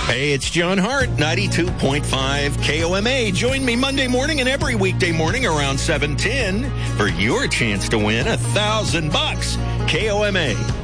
Hey, it's John Hart, 92.5 KOMA. Join me Monday morning and every weekday morning around 7:10 for your chance to win $1,000. KOMA.